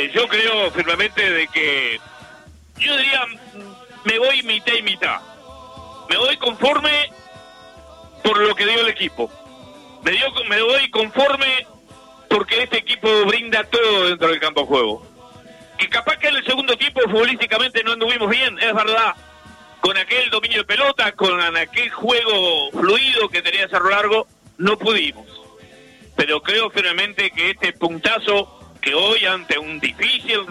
Yo creo firmemente de que, yo diría, me voy mitad y mitad. Me voy conforme por lo que dio el equipo. Me voy conforme porque este equipo brinda todo dentro del campo de juego. Que capaz que en el segundo tiempo futbolísticamente no anduvimos bien, es verdad. Con aquel dominio de pelota, con aquel juego fluido que tenía Cerro Largo, no pudimos. Pero creo firmemente que este puntazo que hoy ante un difícil